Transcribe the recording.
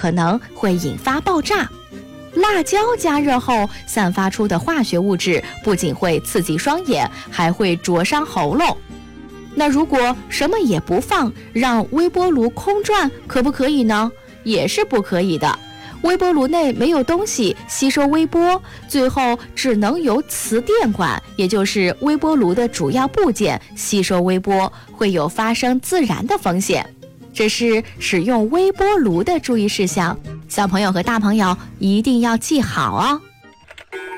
可能会引发爆炸。辣椒加热后散发出的化学物质不仅会刺激双眼，还会灼伤喉咙。那如果什么也不放，让微波炉空转，可不可以呢？也是不可以的。微波炉内没有东西吸收微波，最后只能由磁电管，也就是微波炉的主要部件吸收微波，会有发生自燃的风险。这是使用微波炉的注意事项，小朋友和大朋友一定要记好哦。